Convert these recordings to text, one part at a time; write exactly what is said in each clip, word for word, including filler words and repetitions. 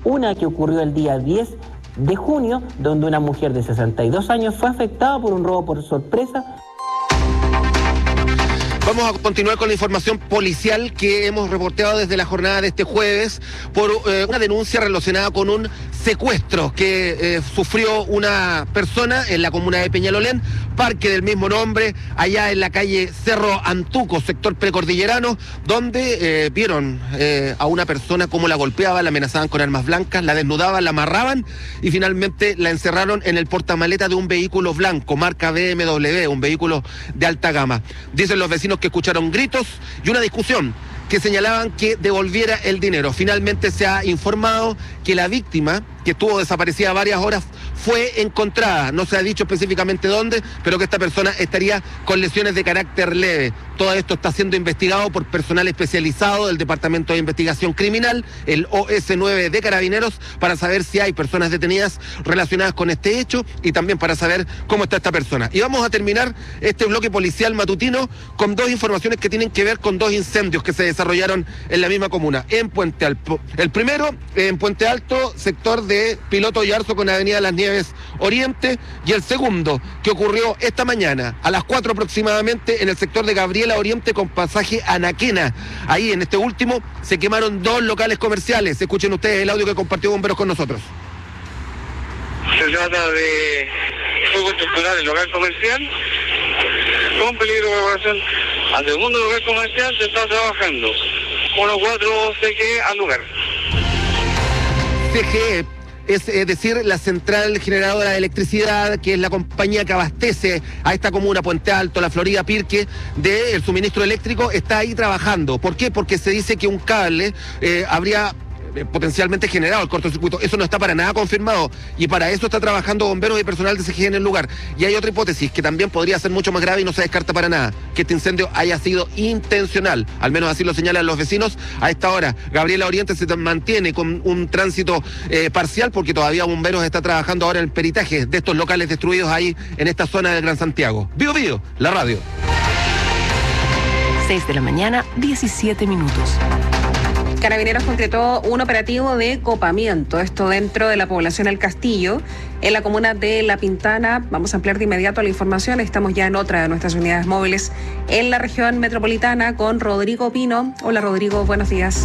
Una que ocurrió el día diez de junio, donde una mujer de sesenta y dos años fue afectada por un robo por sorpresa. Vamos a continuar con la información policial que hemos reporteado desde la jornada de este jueves por eh, una denuncia relacionada con un secuestro que eh, sufrió una persona en la comuna de Peñalolén, parque del mismo nombre, allá en la calle Cerro Antuco, sector precordillerano, donde eh, vieron eh, a una persona cómo la golpeaban, la amenazaban con armas blancas, la desnudaban, la amarraban y finalmente la encerraron en el portamaleta de un vehículo blanco, marca B M W, un vehículo de alta gama. Dicen los vecinos que escucharon gritos y una discusión que señalaban que devolviera el dinero. Finalmente se ha informado que la víctima, que estuvo desaparecida varias horas, fue encontrada. No se ha dicho específicamente dónde, pero que esta persona estaría con lesiones de carácter leve. Todo esto está siendo investigado por personal especializado del Departamento de Investigación Criminal, el O S nueve de Carabineros, para saber si hay personas detenidas relacionadas con este hecho y también para saber cómo está esta persona. Y vamos a terminar este bloque policial matutino con dos informaciones que tienen que ver con dos incendios que se desarrollaron en la misma comuna, en Puente Alto. El primero, en Puente Alto, sector de Piloto y Arzo con Avenida Las Nieves Oriente, y el segundo, que ocurrió esta mañana, a las cuatro aproximadamente, en el sector de Gabriela Oriente con pasaje Anaquena. Ahí, en este último, se quemaron dos locales comerciales. Escuchen ustedes el audio que compartió Bomberos con nosotros. Se trata de fuego estructural en local comercial, con peligro de evacuación. Al segundo local comercial se está trabajando. uno cuatro C G al lugar. C G E es eh, decir, la Central Generadora de Electricidad, que es la compañía que abastece a esta comuna, Puente Alto, la Florida, Pirque, del suministro eléctrico, está ahí trabajando. ¿Por qué? Porque se dice que un cable eh, habría potencialmente generado el cortocircuito. Eso no está para nada confirmado y para eso está trabajando bomberos y personal de C G E en el lugar. Y hay otra hipótesis que también podría ser mucho más grave y no se descarta para nada, que este incendio haya sido intencional, al menos así lo señalan los vecinos. A esta hora, Gabriela Oriente se mantiene con un tránsito eh, parcial porque todavía Bomberos está trabajando ahora en el peritaje de estos locales destruidos ahí en esta zona del Gran Santiago. Bio Bio, la radio. seis de la mañana, diecisiete minutos. Carabineros concretó un operativo de copamiento, esto dentro de la población El Castillo, en la comuna de La Pintana. Vamos a ampliar de inmediato la información. Estamos ya en otra de nuestras unidades móviles en la región metropolitana con Rodrigo Pino. Hola Rodrigo, buenos días.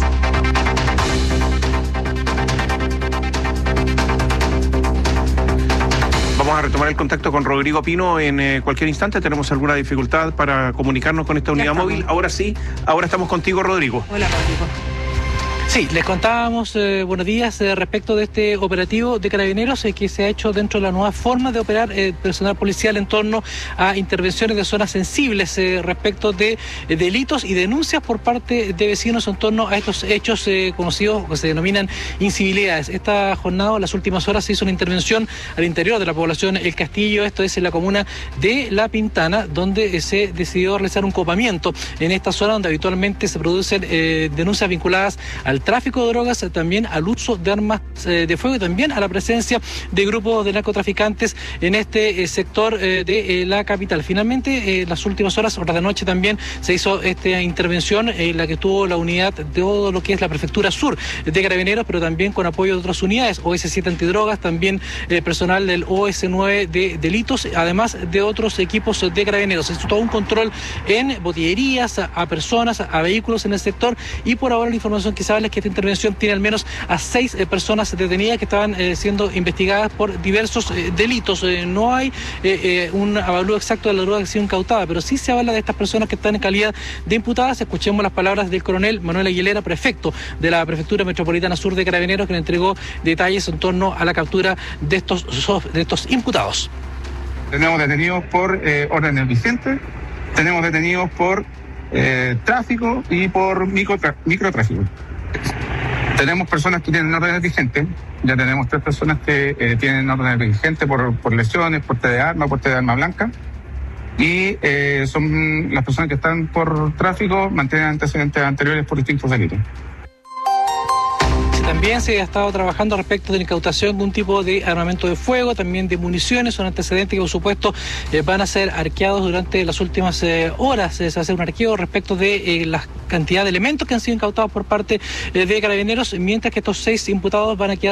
Vamos a retomar el contacto con Rodrigo Pino en eh, cualquier instante. Tenemos alguna dificultad para comunicarnos con esta unidad móvil. Ahora sí, ahora estamos contigo, Rodrigo. Hola, Rodrigo. Sí, les contábamos, eh, buenos días, eh, respecto de este operativo de Carabineros eh, que se ha hecho dentro de la nueva forma de operar eh, personal policial en torno a intervenciones de zonas sensibles eh, respecto de eh, delitos y denuncias por parte de vecinos en torno a estos hechos eh, conocidos que se denominan incivilidades. Esta jornada, en las últimas horas, se hizo una intervención al interior de la población El Castillo, esto es en la comuna de La Pintana, donde eh, se decidió realizar un copamiento en esta zona donde habitualmente se producen eh, denuncias vinculadas al tráfico de drogas, también al uso de armas eh, de fuego y también a la presencia de grupos de narcotraficantes en este eh, sector eh, de eh, la capital. Finalmente, en eh, las últimas horas, horas de noche, también se hizo esta intervención en eh, la que tuvo la unidad de todo lo que es la Prefectura Sur de Carabineros, pero también con apoyo de otras unidades, O S siete Antidrogas, también eh, personal del O S nueve de Delitos, además de otros equipos de Carabineros. Se hizo todo un control en botillerías, a, a personas, a vehículos en el sector, y por ahora la información que se habla es que esta intervención tiene al menos a seis eh, personas detenidas que estaban eh, siendo investigadas por diversos eh, delitos. Eh, no hay eh, eh, un avalúo exacto de la droga que ha sido incautada, pero sí se habla de estas personas que están en calidad de imputadas. Escuchemos las palabras del coronel Manuel Aguilera, prefecto de la Prefectura Metropolitana Sur de Carabineros, que le entregó detalles en torno a la captura de estos, de estos imputados. Tenemos detenidos por eh, órdenes vigentes, tenemos detenidos por eh, tráfico y por microtra- microtráfico. Tenemos personas que tienen órdenes vigentes, ya tenemos tres personas que eh, tienen órdenes vigentes por, por lesiones, porte de arma, porte de arma blanca, y eh, son las personas que están por tráfico, mantienen antecedentes anteriores por distintos delitos. También se ha estado trabajando respecto de la incautación de un tipo de armamento de fuego, también de municiones, son antecedentes que por supuesto eh, van a ser arqueados durante las últimas eh, horas. Se va a hacer un arqueo respecto de eh, la cantidad de elementos que han sido incautados por parte eh, de Carabineros, mientras que estos seis imputados van a quedar